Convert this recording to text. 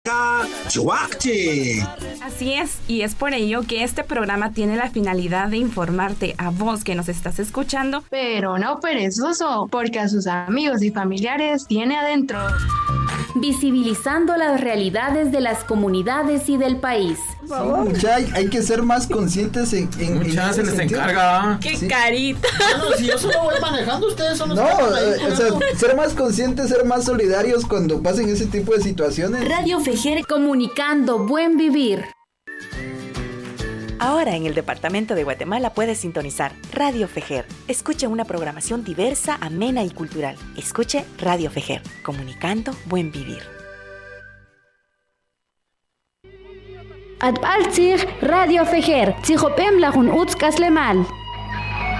Chuachi. Así es, y es por ello que este programa tiene la finalidad de informarte a vos que nos estás escuchando, pero no perezoso, porque a sus amigos y familiares tiene adentro. Visibilizando las realidades de las comunidades y del país. Ya hay que ser más conscientes en Muchas se les encarga. ¡Qué sí. carita! Bueno, si yo solo voy manejando, ustedes son los No, que van ahí, o sea, ser más conscientes, ser más solidarios cuando pasen ese tipo de situaciones. Radio Fejer, comunicando buen vivir. Ahora en el departamento de Guatemala puedes sintonizar Radio Fejer. Escuche una programación diversa, amena y cultural. Escuche Radio Fejer, comunicando buen vivir. Atbaltzig Radio Fejer, Tzijopem Lajun Utzkaslemal.